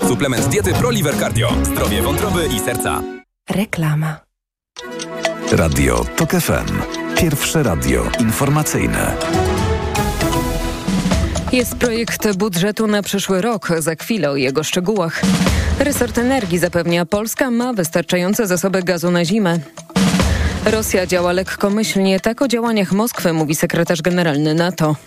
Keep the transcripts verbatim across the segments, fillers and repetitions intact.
Suplement diety ProLiver Cardio. Zdrowie wątroby i serca. Reklama. Radio TOK F M. Pierwsze radio informacyjne. Jest projekt budżetu na przyszły rok. Za chwilę o jego szczegółach. Resort Energii zapewnia, Polska ma wystarczające zasoby gazu na zimę. Rosja działa lekkomyślnie. Tak o działaniach Moskwy mówi sekretarz generalny NATO.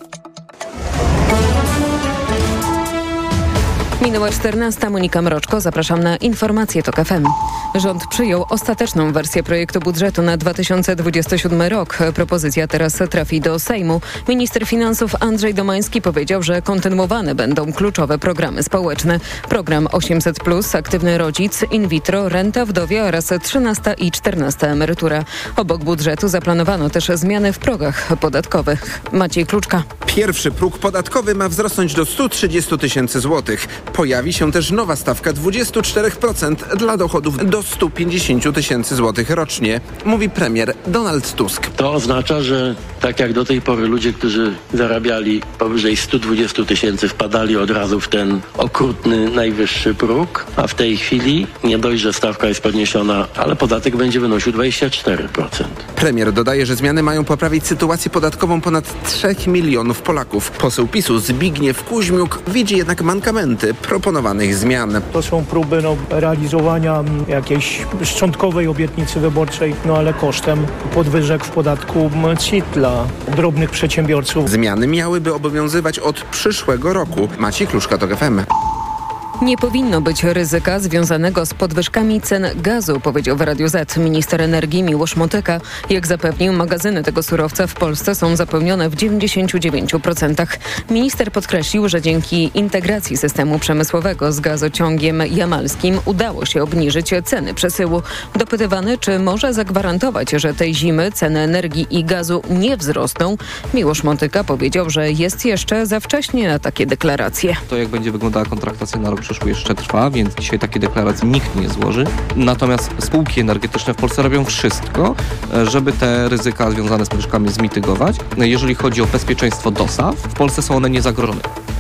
Minęła czternasta. Monika Mroczko. Zapraszam na informacje TOK F M. Rząd przyjął ostateczną wersję projektu budżetu na dwa tysiące dwudziesty siódmy rok. Propozycja teraz trafi do Sejmu. Minister finansów Andrzej Domański powiedział, że kontynuowane będą kluczowe programy społeczne. Program osiemset plus, aktywny rodzic, in vitro, renta wdowie oraz trzynasta i czternasta emerytura. Obok budżetu zaplanowano też zmiany w progach podatkowych. Maciej Kluczka. Pierwszy próg podatkowy ma wzrosnąć do stu trzydziestu tysięcy złotych. Pojawi się też nowa stawka dwadzieścia cztery procent dla dochodów do stu pięćdziesięciu tysięcy złotych rocznie, mówi premier Donald Tusk. To oznacza, że tak jak do tej pory ludzie, którzy zarabiali powyżej stu dwudziestu tysięcy, wpadali od razu w ten okrutny najwyższy próg, a w tej chwili nie dość, że stawka jest podniesiona, ale podatek będzie wynosił dwadzieścia cztery procent. Premier dodaje, że zmiany mają poprawić sytuację podatkową ponad trzech milionów Polaków. Poseł PiSu Zbigniew Kuźmiuk widzi jednak mankamenty proponowanych zmian. To są próby no, realizowania jakiejś szczątkowej obietnicy wyborczej, no ale kosztem podwyżek w podatku C I T dla drobnych przedsiębiorców. Zmiany miałyby obowiązywać od przyszłego roku. Maciej Kluczka, TOK F M. Nie powinno być ryzyka związanego z podwyżkami cen gazu, powiedział w Radiu Z minister energii Miłosz Motyka. Jak zapewnił, magazyny tego surowca w Polsce są zapełnione w dziewięćdziesięciu dziewięciu procentach. Minister podkreślił, że dzięki integracji systemu przemysłowego z gazociągiem jamalskim udało się obniżyć ceny przesyłu. Dopytywany, czy może zagwarantować, że tej zimy ceny energii i gazu nie wzrosną, Miłosz Motyka powiedział, że jest jeszcze za wcześnie na takie deklaracje. To, jak będzie wyglądała kontraktacja na rok przyszły, jeszcze trwa, więc dzisiaj takiej deklaracji nikt nie złoży. Natomiast spółki energetyczne w Polsce robią wszystko, żeby te ryzyka związane z podwyżkami zmitygować. Jeżeli chodzi o bezpieczeństwo dostaw, w Polsce są one niezagrożone.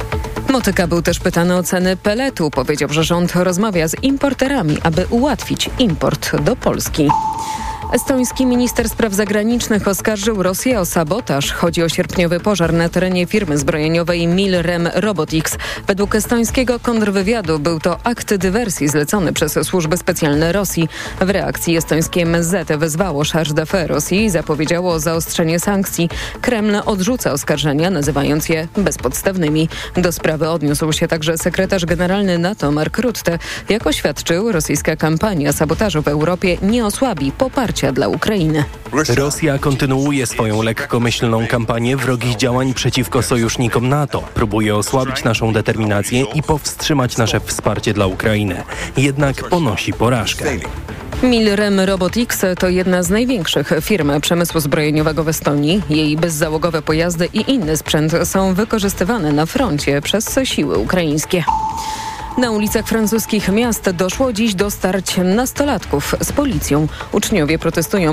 Motyka był też pytany o ceny peletu. Powiedział, że rząd rozmawia z importerami, aby ułatwić import do Polski. Estoński minister spraw zagranicznych oskarżył Rosję o sabotaż. Chodzi o sierpniowy pożar na terenie firmy zbrojeniowej Milrem Robotics. Według estońskiego kontrwywiadu był to akt dywersji zlecony przez służby specjalne Rosji. W reakcji estońskie M S Z wezwało Charge d'Affaires Rosji i zapowiedziało zaostrzenie sankcji. Kreml odrzuca oskarżenia, nazywając je bezpodstawnymi. Do sprawy odniósł się także sekretarz generalny NATO Mark Rutte. Jak oświadczył, rosyjska kampania sabotażu w Europie nie osłabi poparcia dla Ukrainy. Rosja kontynuuje swoją lekkomyślną kampanię wrogich działań przeciwko sojusznikom NATO. Próbuje osłabić naszą determinację i powstrzymać nasze wsparcie dla Ukrainy. Jednak ponosi porażkę. Milrem Robotics to jedna z największych firm przemysłu zbrojeniowego w Estonii. Jej bezzałogowe pojazdy i inny sprzęt są wykorzystywane na froncie przez siły ukraińskie. Na ulicach francuskich miast doszło dziś do starć nastolatków z policją. Uczniowie protestują